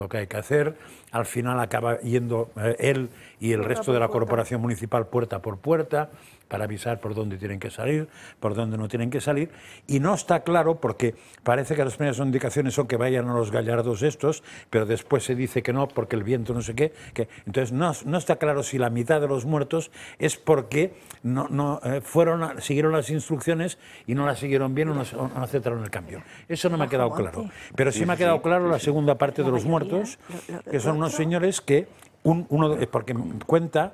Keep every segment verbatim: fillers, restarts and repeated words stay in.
lo que hay que hacer, al final acaba yendo eh, él y el resto de la corporación municipal puerta por puerta para avisar por dónde tienen que salir, por dónde no tienen que salir, y no está claro porque parece que las primeras indicaciones son que vayan a los gallardos estos, pero después se dice que no porque el viento no sé qué, que, entonces no, no está claro si la mitad de los muertos es porque no, no eh, fueron a, siguieron las instrucciones y no las siguieron bien o no, o no aceptaron el cambio. Eso no me ha quedado claro, pero sí me ha quedado claro la segunda parte de los muertos, que son unos señores que, un, uno, porque cuenta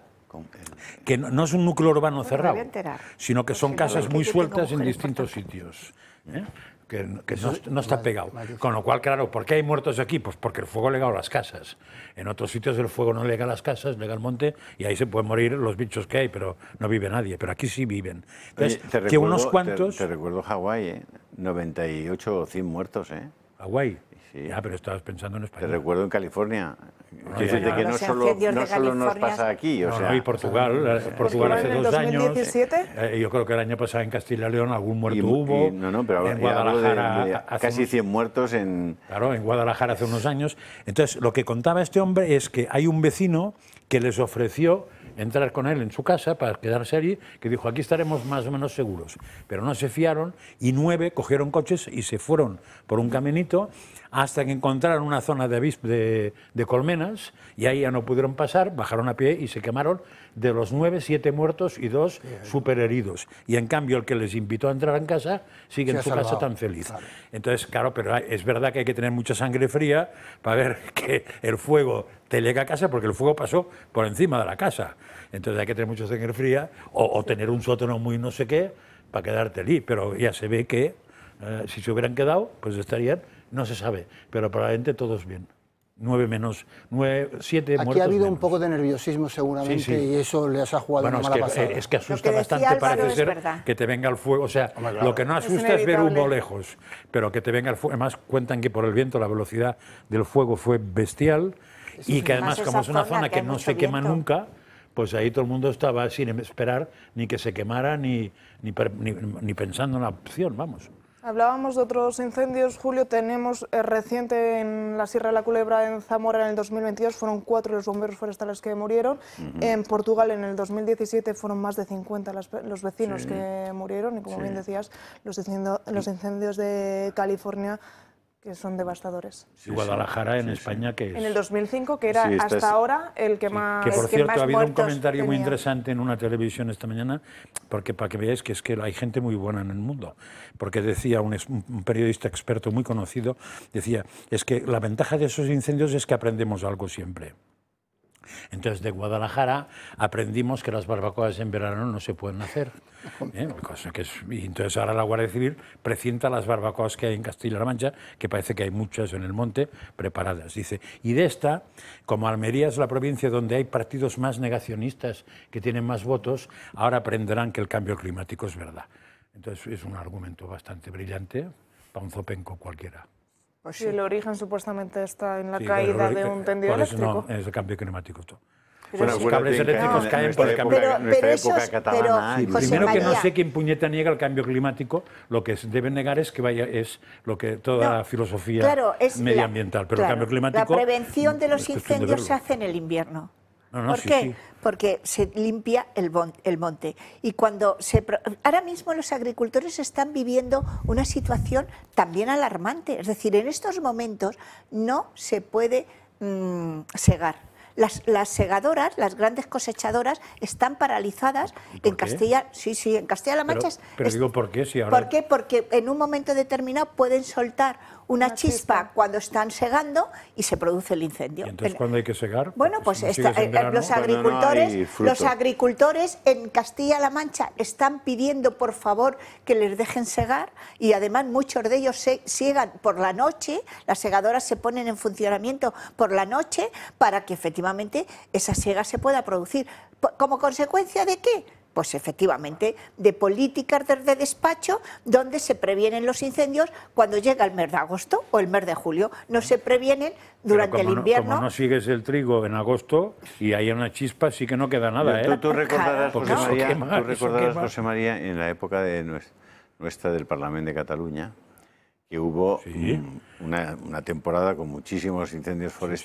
que no, no es un núcleo urbano cerrado, sino que son casas muy sueltas en distintos sitios, ¿eh? que, que no, no está pegado. Con lo cual, claro, ¿por qué hay muertos aquí? Pues porque el fuego lega a las casas. En otros sitios el fuego no lega a las casas, lega al monte, y ahí se pueden morir los bichos que hay, pero no vive nadie. Pero aquí sí viven. Entonces, Oye, te que recuerdo, unos cuantos... Te, te recuerdo Hawái, ¿eh? noventa y ocho o cien muertos, ¿eh? Hawái. Sí. Ya, pero estabas pensando en España. Te recuerdo en California. No, Dice ya, que no solo, no solo nos pasa aquí. O no, sea, no, y Portugal, eh, Portugal hace dos ¿En el dos mil diecisiete? años. Eh, yo creo que el año pasado en Castilla y León algún muerto y, hubo. Y, no, no, pero en Guadalajara de, de casi unos, cien muertos en... Claro, en Guadalajara hace unos años. Entonces, lo que contaba este hombre es que hay un vecino que les ofreció entrar con él en su casa para quedarse allí, que dijo, aquí estaremos más o menos seguros. Pero no se fiaron y nueve cogieron coches y se fueron por un caminito hasta que encontraron una zona de, de, de colmenas y ahí ya no pudieron pasar, bajaron a pie y se quemaron. De los nueve, siete muertos y dos súper heridos. Y en cambio el que les invitó a entrar en casa sigue en su casa tan feliz. Claro. Entonces, claro, pero es verdad que hay que tener mucha sangre fría para ver que el fuego te llega a casa, porque el fuego pasó por encima de la casa. Entonces hay que tener mucha sangre fría o, o tener un sótano muy no sé qué para quedarte allí. Pero ya se ve que eh, si se hubieran quedado, pues estarían, no se sabe, pero probablemente todos bien. Nueve menos, nueve, siete Aquí muertos ha habido menos. un poco de nerviosismo seguramente, sí, sí. Y eso les ha jugado bueno, una mala es que, pasada. Es que asusta que bastante, Álvaro parece ser, verdad. que te venga el fuego. O sea, Hombre, claro. Lo que no asusta es, es ver humo lejos, pero que te venga el fuego. Además, cuentan que por el viento la velocidad del fuego fue bestial eso y que además, como es una zona que, que no se viento. quema nunca, pues ahí todo el mundo estaba sin esperar ni que se quemara ni, ni, ni, ni pensando en la opción, vamos. Hablábamos de otros incendios, Julio, tenemos eh, reciente en la Sierra de la Culebra, en Zamora, en el dos mil veintidós, fueron cuatro los bomberos forestales que murieron. Uh-huh. En Portugal, en el dos mil diecisiete, fueron más de cincuenta las, los vecinos sí. que murieron, y como sí. bien decías, los, incendio, los incendios de California, que son devastadores. Sí, Guadalajara en sí, España, sí. que es... En el dos mil cinco, que era sí, hasta es... ahora el que sí. más Que por el que cierto, más ha habido un comentario tenía. muy interesante en una televisión esta mañana, porque para que veáis que es que hay gente muy buena en el mundo. Porque decía un, un periodista experto muy conocido, decía, es que la ventaja de esos incendios es que aprendemos algo siempre. Entonces, de Guadalajara aprendimos que las barbacoas en verano no se pueden hacer. ¿eh? Cosa que es, y entonces ahora la Guardia Civil precienta las barbacoas que hay en Castilla-La Mancha, que parece que hay muchas en el monte, preparadas. Dice, y de esta, como Almería es la provincia donde hay partidos más negacionistas, que tienen más votos, ahora aprenderán que el cambio climático es verdad. Entonces, es un argumento bastante brillante para un zopenco cualquiera. Pues sí, el origen supuestamente está en la sí, caída de un tendido por eso eléctrico. No, es el cambio climático. Todo. Pero los cables eléctricos no, caen por el cambio climático. Pero, pero época catalana. Sí, primero María. que no sé quién puñeta niega el cambio climático, lo que deben negar es que vaya es lo que toda no, la filosofía claro, es medioambiental, la, pero claro, el cambio climático... La prevención de los incendios se hace en el invierno. No, no, ¿Por sí, qué? Sí. Porque se limpia el, bon, el monte. Y cuando se... Ahora mismo los agricultores están viviendo una situación también alarmante. Es decir, en estos momentos no se puede mmm, segar. Las, las segadoras, las grandes cosechadoras, están paralizadas en Castilla, sí, sí, en Castilla-La Mancha. Pero, pero es, digo, ¿por qué? Si ahora... ¿Por qué? Porque en un momento determinado pueden soltar una, una chispa, chispa cuando están segando y se produce el incendio. ¿Y entonces cuándo hay que segar? Bueno, pues si esta, eh, los agricultores, no los agricultores en Castilla-La Mancha están pidiendo por favor que les dejen segar y además muchos de ellos se siegan por la noche, las segadoras se ponen en funcionamiento por la noche para que efectivamente esa siega se pueda producir. ¿Como consecuencia de qué? Pues efectivamente, de políticas de despacho donde se previenen los incendios cuando llega el mes de agosto o el mes de julio. No se previenen durante el invierno. No, como no sigues el trigo en agosto y hay una chispa, sí que no queda nada. Tú, ¿eh? tú recordarás, José no, María, quema, tú recordarás José María, en la época de nuestra del Parlamento de Cataluña, que hubo sí. una, una temporada con muchísimos incendios forestales.